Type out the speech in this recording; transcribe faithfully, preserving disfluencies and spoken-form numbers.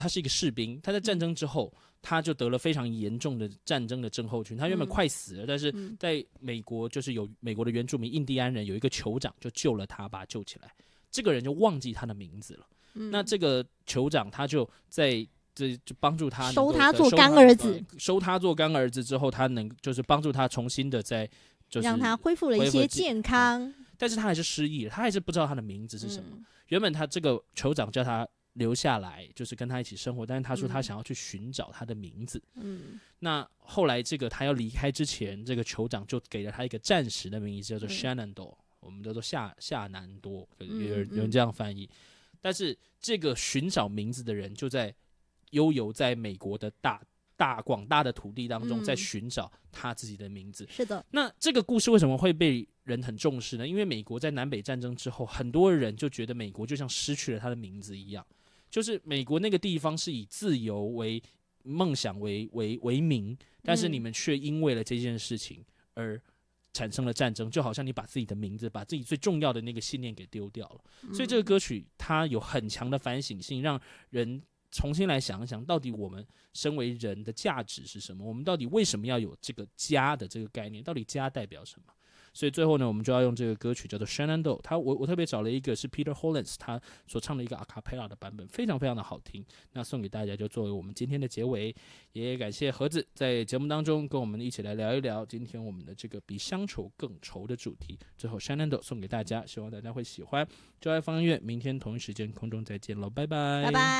他是一个士兵，他在战争之后，他就得了非常严重的战争的症候群，他原本快死了，嗯、但是在美国就是有美国的原住民印第安人有一个酋长就救了他，把他救起来。这个人就忘记他的名字了。嗯、那这个酋长他就在这就帮助他收他做干儿子， 呃、收他做干儿子之后，他能就是帮助他重新的在就是让他恢复了一些健康、 嗯，但是他还是失忆了，他还是不知道他的名字是什么。嗯、原本他这个酋长叫他留下来，就是跟他一起生活，但是他说他想要去寻找他的名字。嗯，那后来这个他要离开之前，这个酋长就给了他一个暂时的名字，叫做 Shenandoah，、嗯、我们叫做夏夏南多，有人有人这样翻译。嗯嗯，但是这个寻找名字的人就在悠游在美国的大大广大的土地当中，在寻找他自己的名字。 是的。 那这个故事为什么会被人很重视呢？因为美国在南北战争之后，很多人就觉得美国就像失去了他的名字一样。就是美国那个地方是以自由为梦想为为为名，但是你们却因为了这件事情而产生了战争，就好像你把自己的名字、把自己最重要的那个信念给丢掉了。所以这个歌曲它有很强的反省性，让人重新来想一想，到底我们身为人的价值是什么？我们到底为什么要有这个家的这个概念？到底家代表什么？所以最后呢，我们就要用这个歌曲叫做 Shenandoah， 他我我特别找了一个是 Peter Hollins 他所唱的一个 a cappella 的版本，非常非常的好听。那送给大家，就作为我们今天的结尾。也感谢盒子在节目当中跟我们一起来聊一聊今天我们的这个比乡愁更愁的主题。最后 Shenandoah 送给大家，希望大家会喜欢。就爱放音乐，明天同一时间空中再见喽，拜拜， 拜拜。